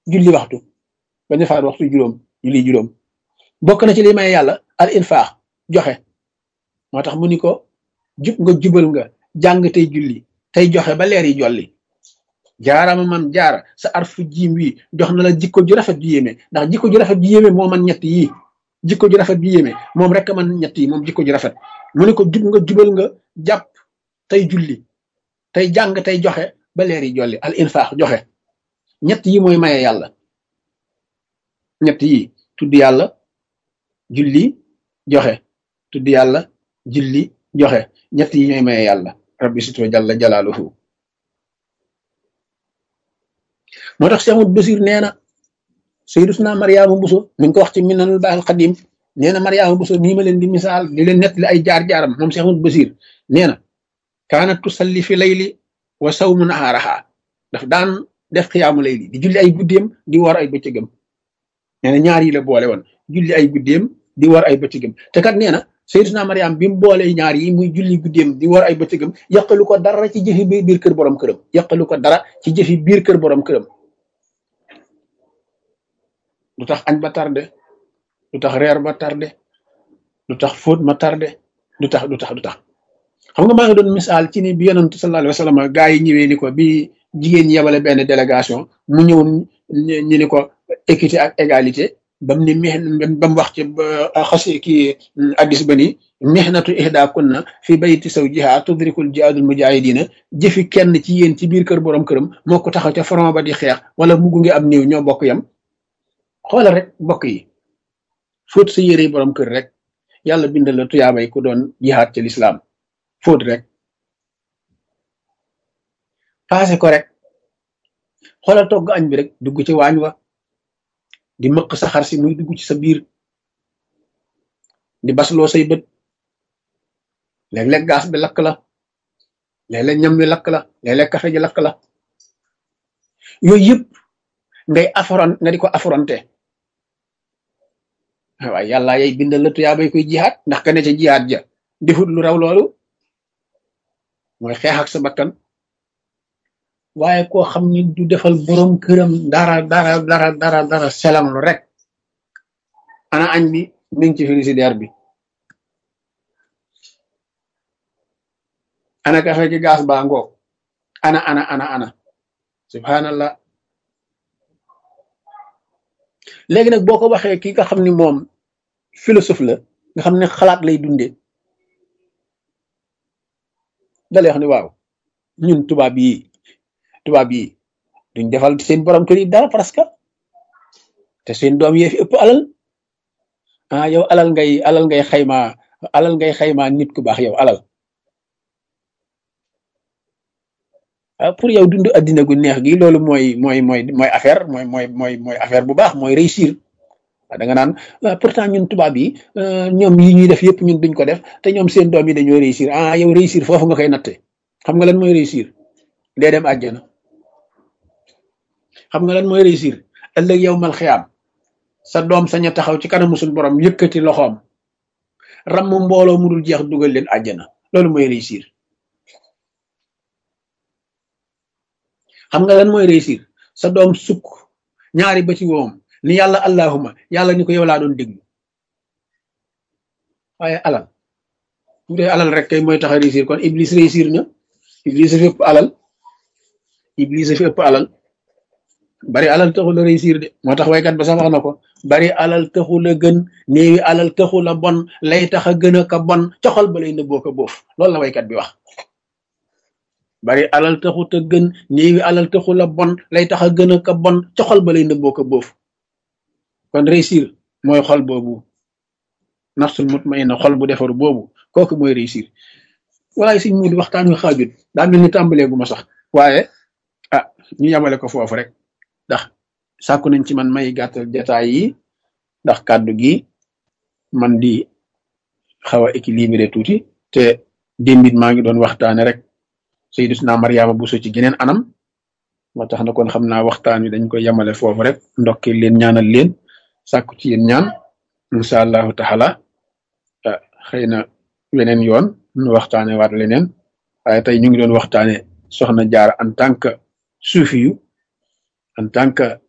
julli waxtu bañ a faat waxtu juróom julli juróom bokk na ci li may yàlla al infaax joxe moo tax mu ni ko jub nga jubal nga jàng tey julli tey joxe ba leer yi jolli jaarama man jaara sa arfu jiim wi jox na la jikko ju rafet ju yéeme ndax jikko ju rafet ju yéeme moo man ñett yii jikko ju rafet ju yéeme moom rek man ñett yi moom jikko ju rafet mu ni ko jub nga jubal nga jàpp tey julli tey jàng tey joxe ba leer yi jolli al infaax joxe ñett yi mooy maye yàlla ñett yi tudd yàlla julli joxe tudd yàlla julli joxe ñett yi ñooy maye yàlla rabbi sito jalla jalaaluhu moo tax Cheikh Ahmadou Bachir nee na Sayyidatuna Mariama Bousso mi ngi ko wax ci Minanul Baaqil Qadiim nee na Mariama Bousso nii ma leen di misaal di leen nettali ay jaar-jaaram moom Cheikh Ahmadou Bachir nee na kaanat tusalli fi layli wa sawmu nahaaraha daf daan def xiyaamu layli di julli ay guddeem di war ay bëccëgam nee na ñaar yi la boole woon julli ay guddeem di war ay bëccëgam te kat nee na Sayyidatuna Mariam bi mu boole ñaar yi muy julli guddeem di war ay bëccëgam yàqalu ko dara ci jëfi biir kër borom këram yàqalu ko dara ci jëfi biir kër borom këram lu tax añ ba tardé lu tax reer ba tardé lu tax fóot ma tardé du tax xam nga maa ngi doon misaal ci ni bi yonent sallallahu alayhi wa sallam gaa yi ñëwee ni ko bi jigéen ñi yebale benn délégation mu ñëw ñu ni ko équité ak égalité bam ni bam wax ci xasi kii addis ba ni mihnatu ihda kunna fi bayti zawjiha tudrikul jihaadul mujahidina jëfi kenn ci yéen ci biir kër borom këram moo ko taxaw ca front ba di xeex wala mu gunge am néew ñoo bokk yam xoolal rek bokk yi fóot sa yére borom kër rek yàlla bindal la tuyaabay ku doon jihaad ci lislaam fóot rek paase ko rek xoolal togg añ bi rek dugg ci waañ wa di mëq sa xar si muy dugg ci sa biir di basloo say bët léeg-léeg gaas bi lakk la léeg-léeg ñam wi lakk la léeg-léeg kafe ji lakk la yooyu yëpp nga di ko affronté waaye yàlla yay bindal la tuyaabay koy jihaad ndax ka ne ca jihaad ja defut lu raw loolu mooy xeex ak sa bakkan waaye koo xam ni du defal borom këram dara selamlu rek ana añ bi mi ngi ci frigidaire bi ana kafe gi gaas baa ngoog ana subhanallah léegi nag boo ko waxee ki nga xam ni moom philosophe la nga xam ne xalaat lay dundee dalay wax ni waaw ñun tubaab yi duñ defal seen borom kër yi dara parce que te seen doom yee fi ëpp alal yow alal ngay xayma nit ku baax yow alal pour yow dund addina gu neex gi loolu mooy affaire mooy affaire bu baax mooy réussir da nga naan pourtant ñun tubaab yi ñoom yi ñuy def yëpp ñun duñ ko def te ñoom seen doom yi dañoo réussir yow réussir foofu nga koy natte xam nga lan mooy réussir dee dem àjjana xam nga lan mooy réussir ëllëg yow mal xiyaam sa doom sañ a taxaw ci kanamu suñu borom yëkkati loxoom ram mbooloo mu dul jeex dugal leen àjjana loolu mooy réussir xam nga lan mooy réussir sa doom sukk ñaari ba ci woom ni yàlla allahuma yàlla ni ko yow laa doon déglu waaye alal bu dee alal rek kay mooy tax a réussir kon iblis réussir na iblis a fi ëpp alal bari alal taxul a réussir de moo tax waykat ba sax wax na ko bari alal taxul a gën néewi alal taxul a bon lay tax a gën a ka bon coxal ba lay nëbboo ko boof loolu la waykat bi wax bari alal taxut a gën néewi alal taxul a bon lay tax a gën a ka bon coxal ba lay nëbboo ko boof kon réussir mooy xol boobu nafsul mutmainna xol bu defaru boobu kooku mooy réussir walaay suñ mu di waxtaan wi xaajut daa mel ni tàmbaleegu ma sax waaye ñu yamale ko foofu rek ndax sàkku nañ ci man may gàttal détails yi ndax kàddu gi man di xaw a équilibré tuuti te démbit maa ngi doon waxtaane rek Sayyidatuna Mariama Bousso ci geneen anam moo tax na kon xam naa waxtaan wi dañ koy yamale foofu rek ndokki leen ñaanal leen sàkku ci yéen ñaan incha allahu taala xëy na weneen yoon ñu waxtaane waat leneen waaye tey ñu ngi doon waxtaane soxna Jaara en tant que suufi yu en tant que